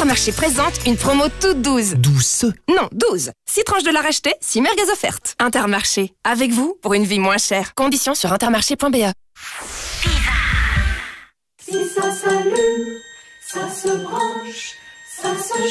Intermarché présente une promo toute douce. Douce? Non, 12. 6 tranches de la racheter, 6 merguez offertes. Intermarché, avec vous pour une vie moins chère. Conditions sur intermarché.be. Si ça s'allume, ça se branche, ça se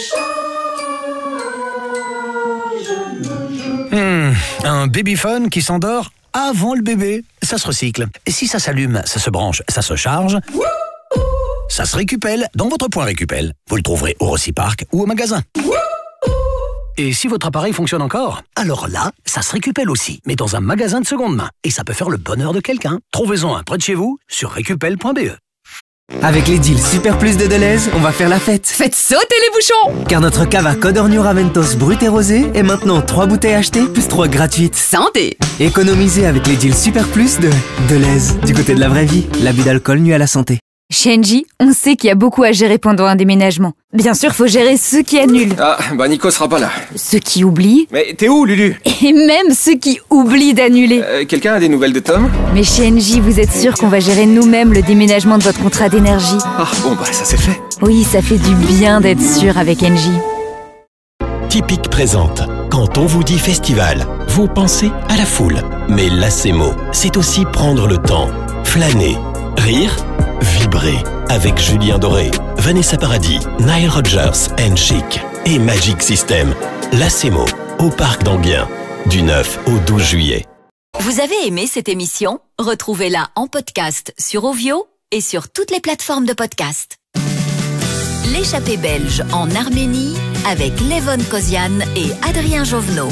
charge. Un babyphone qui s'endort avant le bébé, ça se recycle. Et si ça s'allume, ça se branche, ça se charge, ça se récupelle dans votre point Récupel. Vous le trouverez au Rociparc ou au magasin. Et si votre appareil fonctionne encore, alors là, ça se récupelle aussi, mais dans un magasin de seconde main. Et ça peut faire le bonheur de quelqu'un. Trouvez-en un près de chez vous sur récupel.be. Avec les deals Super Plus de Deleuze, on va faire la fête. Faites sauter les bouchons! Car notre cave à Codorniu Raventos brut et rosé est maintenant 3 bouteilles achetées plus 3 gratuites. Santé! Économisez avec les deals Super Plus de Deleuze. Du côté de la vraie vie, l'abus d'alcool nuit à la santé. Chez Engie, on sait qu'il y a beaucoup à gérer pendant un déménagement. Bien sûr, faut gérer ceux qui annulent, Ah, bah Nico sera pas là. ceux qui oublient, Mais t'es où, Lulu? et même ceux qui oublient d'annuler. Quelqu'un a des nouvelles de Tom? Mais chez Engie, vous êtes sûr qu'on va gérer nous-mêmes le déménagement de votre contrat d'énergie. Ah, bon, bah ça c'est fait. Oui, ça fait du bien d'être sûr avec Engie. Typique présente. Quand on vous dit festival, vous pensez à la foule. Mais l'ACMO, c'est aussi prendre le temps, flâner, rire, vibrer avec Julien Doré, Vanessa Paradis, Nile Rodgers and Chic et Magic System. L'ACMO, au Parc d'Enghien, du 9 au 12 juillet. Vous avez aimé cette émission? Retrouvez-la en podcast sur Ovio et sur toutes les plateformes de podcast. L'échappée belge en Arménie avec Levon Kozian et Adrien Jovenot.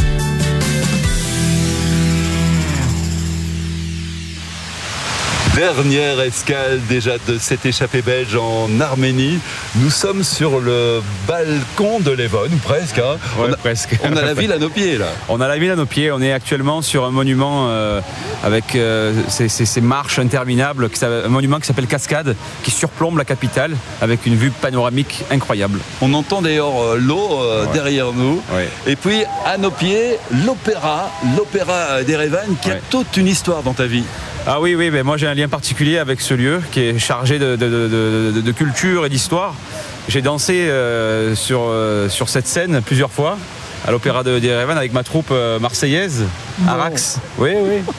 Dernière escale déjà de cette échappée belge en Arménie. Nous sommes sur le balcon de Levon, ou presque. Hein. Ouais, presque. On a la ville à nos pieds là. On a la ville à nos pieds. On est actuellement sur un monument avec ces marches interminables, un monument qui s'appelle Cascade, qui surplombe la capitale avec une vue panoramique incroyable. On entend d'ailleurs l'eau derrière nous. Ouais. Et puis à nos pieds, l'opéra d'Erevan qui a toute une histoire dans ta vie. Ah oui, ben moi j'ai un lien particulier avec ce lieu qui est chargé de culture et d'histoire. J'ai dansé sur cette scène plusieurs fois à l'opéra d'Erevan avec ma troupe marseillaise, Arax. Oui.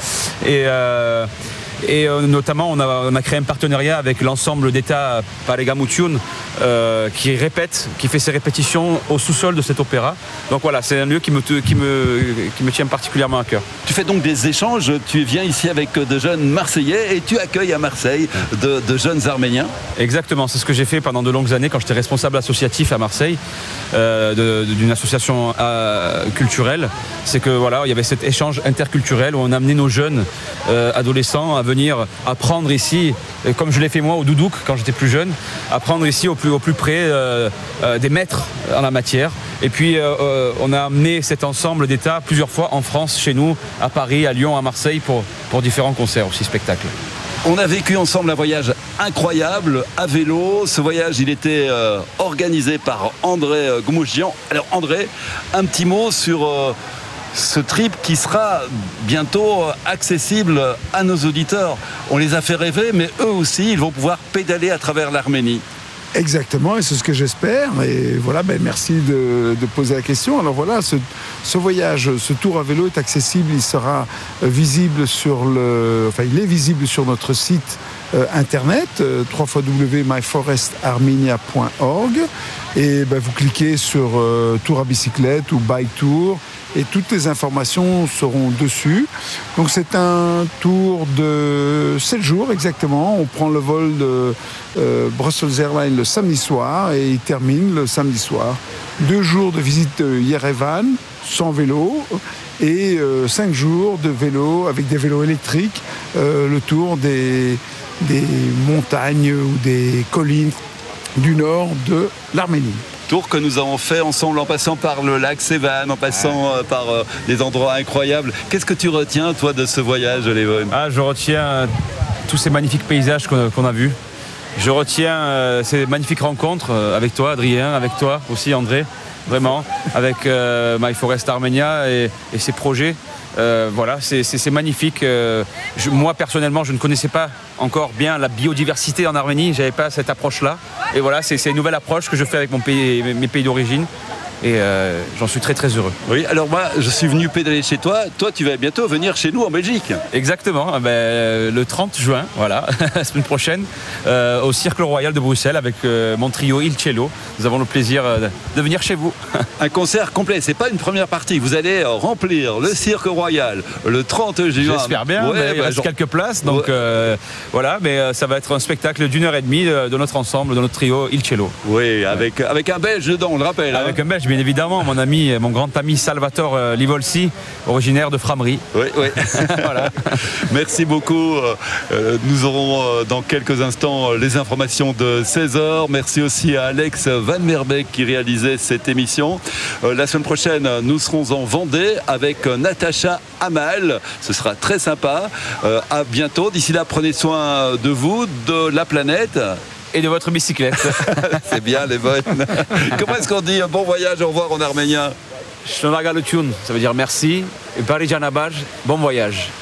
Et notamment on a créé un partenariat avec l'ensemble d'État Palégamoution qui fait ses répétitions au sous-sol de cet opéra. Donc voilà, c'est un lieu qui me tient particulièrement à cœur. Tu fais donc des échanges, tu viens ici avec de jeunes Marseillais et tu accueilles à Marseille de jeunes Arméniens. Exactement, c'est ce que j'ai fait pendant de longues années quand j'étais responsable associatif à Marseille d'une association culturelle. C'est que voilà, il y avait cet échange interculturel où on amenait nos jeunes adolescents à venir apprendre ici, comme je l'ai fait moi au Doudouk quand j'étais plus jeune, apprendre ici au plus près des maîtres en la matière. Et puis on a amené cet ensemble d'États plusieurs fois en France, chez nous, à Paris, à Lyon, à Marseille pour différents concerts aussi, spectacles. On a vécu ensemble un voyage incroyable à vélo. Ce voyage, il était organisé par André Goumouchian. Alors André, un petit mot sur ce trip qui sera bientôt accessible à nos auditeurs. On les a fait rêver, mais eux aussi, ils vont pouvoir pédaler à travers l'Arménie. Exactement, et c'est ce que j'espère. Et voilà, merci de poser la question. Alors voilà, ce voyage, ce tour à vélo est accessible. Il sera visible il est visible sur notre site internet www.myforestarmenia.org et vous cliquez sur Tour à bicyclette ou Bike Tour et toutes les informations seront dessus. Donc c'est un tour de 7 jours exactement. On prend le vol de Brussels Airlines le samedi soir et il termine le samedi soir. 2 jours de visite de Yerevan sans vélo et 5 jours de vélo avec des vélos électriques, le tour des montagnes ou des collines du nord de l'Arménie. Tour que nous avons fait ensemble en passant par le lac Sevan, en passant par des endroits incroyables. Qu'est-ce que tu retiens, toi, de ce voyage, Levon ? Je retiens tous ces magnifiques paysages qu'on a vus. Je retiens ces magnifiques rencontres avec toi, Adrien, avec toi aussi, André, vraiment, avec My Forest Armenia et ses projets. Voilà, c'est magnifique. Moi, personnellement, je ne connaissais pas encore bien la biodiversité en Arménie. Je n'avais pas cette approche-là. Et voilà, c'est une nouvelle approche que je fais avec mes pays d'origine. Et j'en suis très très heureux. Oui, alors moi je suis venu pédaler chez toi, toi tu vas bientôt venir chez nous en Belgique. Exactement, le 30 juin, voilà, la semaine prochaine, au Cirque Royal de Bruxelles avec mon trio Il Cello. Nous avons le plaisir de venir chez vous. Un concert complet, c'est pas une première partie, vous allez remplir le Cirque Royal le 30 juin. J'espère bien, mais il reste quelques places, donc voilà, mais ça va être un spectacle d'1h30 de notre ensemble, de notre trio Il Cello. Oui, avec un Belge dedans, on le rappelle. Avec un Belge, bien évidemment, mon grand ami Salvatore Livolsi, originaire de Framery. Oui. Voilà. Merci beaucoup. Nous aurons dans quelques instants les informations de 16h. Merci aussi à Alex Van Merbeek qui réalisait cette émission. La semaine prochaine, nous serons en Vendée avec Natacha Amal. Ce sera très sympa. À bientôt. D'ici là, prenez soin de vous, de la planète. Et de votre bicyclette. C'est bien, les bonnes. Comment est-ce qu'on dit bon voyage, au revoir en arménien? Shlonaga le tune, ça veut dire merci. Et Parijana Baj, bon voyage.